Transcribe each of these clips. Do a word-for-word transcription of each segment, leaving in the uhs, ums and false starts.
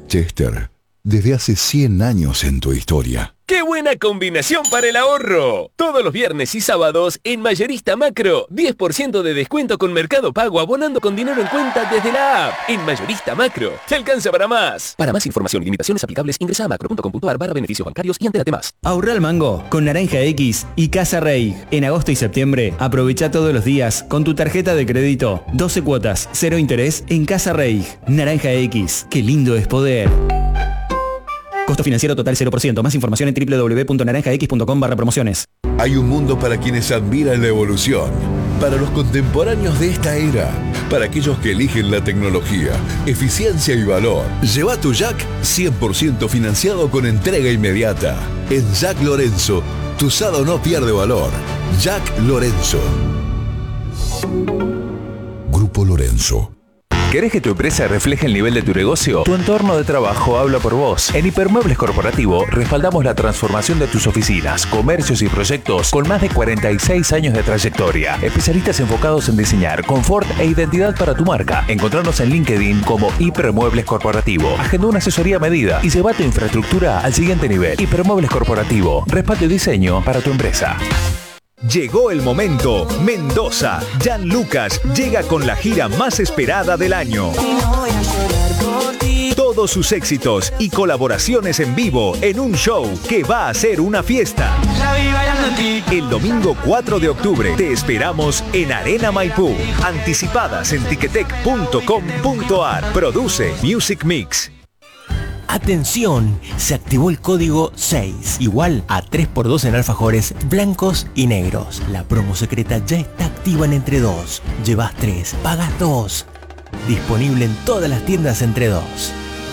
Chester, desde hace cien años en tu historia. ¡Qué buena combinación para el ahorro! Todos los viernes y sábados en Mayorista Macro, diez por ciento de descuento con Mercado Pago abonando con dinero en cuenta desde la app. En Mayorista Macro, te alcanza para más. Para más información y limitaciones aplicables, ingresa a macro punto com punto a r barra beneficios bancarios y entérate más. Ahorra al mango con Naranja X y Casa Rey. En agosto y septiembre, aprovecha todos los días con tu tarjeta de crédito. doce cuotas, cero interés en Casa Rey. Naranja X, qué lindo es poder. Costo financiero total cero por ciento. Más información en doble u doble u doble u punto naranja x punto com barra promociones. Hay un mundo para quienes admiran la evolución, para los contemporáneos de esta era, para aquellos que eligen la tecnología, eficiencia y valor. Lleva tu Jack cien por ciento financiado con entrega inmediata. En Jack Lorenzo, tu usado no pierde valor. Jack Lorenzo. Grupo Lorenzo. ¿Querés que tu empresa refleje el nivel de tu negocio? Tu entorno de trabajo habla por vos. En Hipermuebles Corporativo respaldamos la transformación de tus oficinas, comercios y proyectos con más de cuarenta y seis años de trayectoria. Especialistas enfocados en diseñar confort e identidad para tu marca. Encontrarnos en LinkedIn como Hipermuebles Corporativo. Agenda una asesoría a medida y lleva tu infraestructura al siguiente nivel. Hipermuebles Corporativo. Respaldo y diseño para tu empresa. Llegó el momento. Mendoza. Jan Lucas llega con la gira más esperada del año. Todos sus éxitos y colaboraciones en vivo en un show que va a ser una fiesta. El domingo cuatro de octubre te esperamos en Arena Maipú. Anticipadas en ticketek punto com punto a r. Produce Music Mix. Atención, se activó el código seis, igual a tres por dos en alfajores blancos y negros. La promo secreta ya está activa en Entre dos. Llevas tres, pagas dos. Disponible en todas las tiendas Entre dos.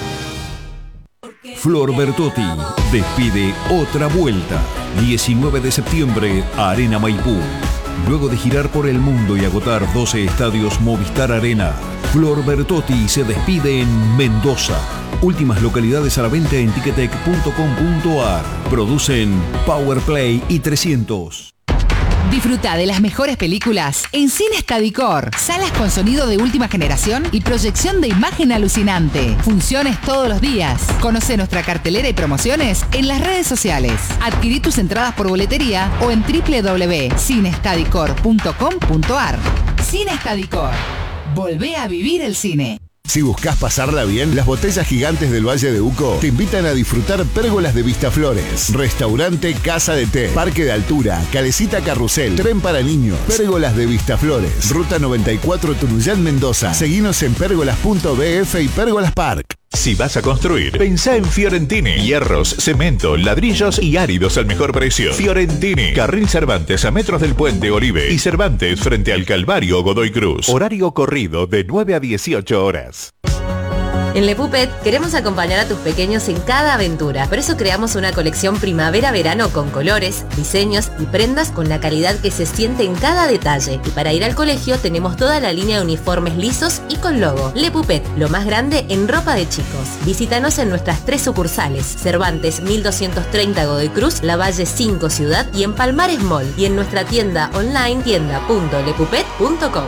Flor Bertotti despide otra vuelta. diecinueve de septiembre, Arena Maipú. Luego de girar por el mundo y agotar doce estadios Movistar Arena, Flor Bertotti se despide en Mendoza. Últimas localidades a la venta en ticketek punto com punto a r. Producen Powerplay y trescientos. Disfruta de las mejores películas en Cine Estadicor. Salas con sonido de última generación y proyección de imagen alucinante. Funciones todos los días. Conoce nuestra cartelera y promociones en las redes sociales. Adquirí tus entradas por boletería o en doble u doble u doble u punto cine estadicor punto com punto a r. Cine Estadicor. Volvé a vivir el cine. Si buscas pasarla bien, las botellas gigantes del Valle de Uco te invitan a disfrutar pérgolas de Vistaflores, restaurante Casa de Té, parque de altura, calecita carrusel, tren para niños, pérgolas de Vistaflores, ruta noventa y cuatro Tunuyán Mendoza. Seguinos en pérgolas punto b f y Pérgolas Park. Si vas a construir, pensá en Fiorentini. Hierros, cemento, ladrillos y áridos al mejor precio. Fiorentini. Carril Cervantes a metros del puente Oribe y Cervantes frente al Calvario Godoy Cruz. Horario corrido de nueve a dieciocho horas. En Le Puppet queremos acompañar a tus pequeños en cada aventura. Por eso creamos una colección primavera-verano con colores, diseños y prendas con la calidad que se siente en cada detalle. Y para ir al colegio tenemos toda la línea de uniformes lisos y con logo. Le Puppet, lo más grande en ropa de chicos. Visítanos en nuestras tres sucursales: Cervantes mil doscientos treinta Godoy Cruz, Lavalle cinco Ciudad y en Palmares Mall. Y en nuestra tienda online tienda punto le puppet punto com.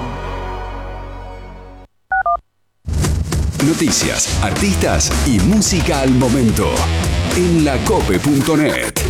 Noticias, artistas y música al momento en la cope punto net.